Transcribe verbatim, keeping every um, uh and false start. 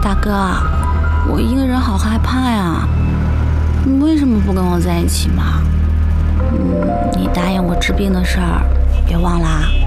大哥，我一个人好害怕呀，你为什么不跟我在一起嘛？嗯，你答应我治病的事儿，别忘了啊。